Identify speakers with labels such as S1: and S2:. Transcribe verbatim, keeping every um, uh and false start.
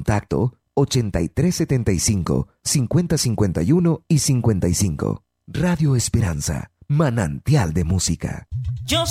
S1: Contacto ochenta y tres setenta y cinco, cincuenta cincuenta y uno y cincuenta y cinco. Radio Esperanza, manantial de música.
S2: Yo